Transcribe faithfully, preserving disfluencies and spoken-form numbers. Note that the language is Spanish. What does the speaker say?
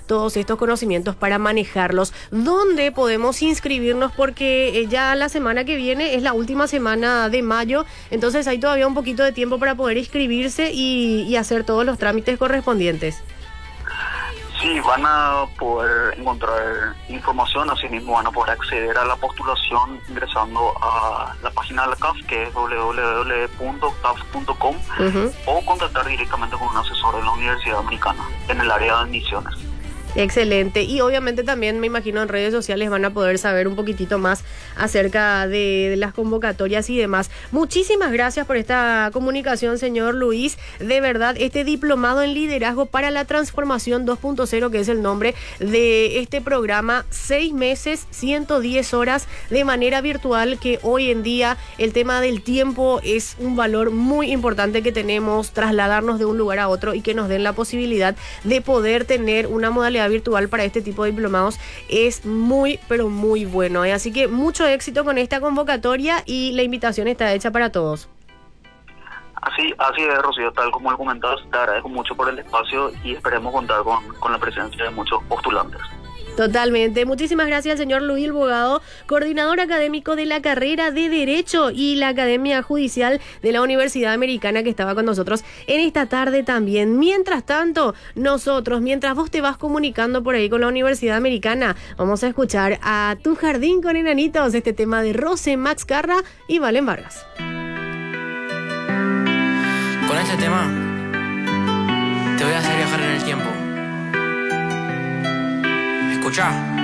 todos estos conocimientos para manejarlos. ¿Dónde podemos inscribirnos? Porque eh, ya la semana que viene es la última semana de mayo, entonces hay todavía un poquito de tiempo para poder inscribirse y, y hacer todos los trámites correspondientes. Sí, van a poder encontrar información, así mismo van a poder acceder a la postulación ingresando a la página de la C A F, que es doble u doble u doble u punto c a f punto com, uh-huh. o contactar directamente con un asesor de la Universidad Americana en el área de admisiones. Excelente. Y obviamente también me imagino en redes sociales van a poder saber un poquitito más acerca de, de las convocatorias y demás. Muchísimas gracias por esta comunicación, señor Luis. De verdad, este diplomado en liderazgo para la transformación dos punto cero, que es el nombre de este programa, seis meses, ciento diez horas de manera virtual, que hoy en día el tema del tiempo es un valor muy importante que tenemos, trasladarnos de un lugar a otro y que nos den la posibilidad de poder tener una modalidad virtual para este tipo de diplomados es muy, pero muy bueno, ¿eh? Así que mucho éxito con esta convocatoria y la invitación está hecha para todos. Así, así es, Rocío, tal como lo comentabas, te agradezco mucho por el espacio y esperemos contar con, con la presencia de muchos postulantes. Totalmente. Muchísimas gracias al señor Luis Bogado, coordinador académico de la carrera de Derecho y la Academia Judicial de la Universidad Americana, que estaba con nosotros en esta tarde también. Mientras tanto, nosotros, mientras vos te vas comunicando por ahí con la Universidad Americana, vamos a escuchar a Tu Jardín con Enanitos, este tema de Rose, Max Carra y Valen Vargas. Con este tema te voy a hacer viajar en el tiempo. Escuchá.